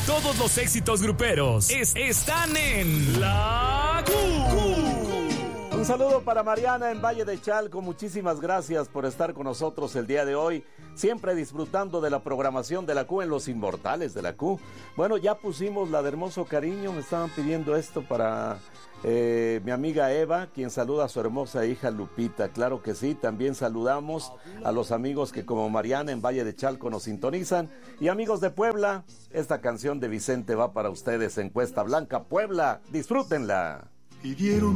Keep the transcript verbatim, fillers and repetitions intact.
Todos los éxitos gruperos es, están en La Q. Un saludo para Mariana en Valle de Chalco. Muchísimas gracias por estar con nosotros el día de hoy. Siempre disfrutando de la programación de La Q en Los Inmortales de La Q. Bueno, ya pusimos la de Hermoso Cariño. Me estaban pidiendo esto para eh, mi amiga Eva, quien saluda a su hermosa hija Lupita. Claro que sí. También saludamos a los amigos que como Mariana en Valle de Chalco nos sintonizan. Y amigos de Puebla, esta canción de Vicente va para ustedes en Cuesta Blanca, Puebla. Disfrútenla. Pidieron